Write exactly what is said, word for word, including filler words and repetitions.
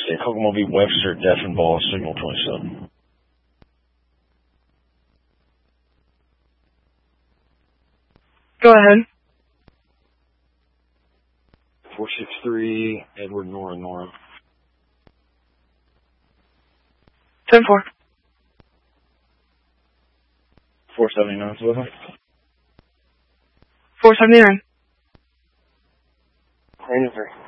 Kokomo V Webster, Deaf and Ball, Signal twenty-seven. Go ahead. four six three, Edward Nora Nora. ten four. four seventy-nine, so four seventy-nine. Ranger three.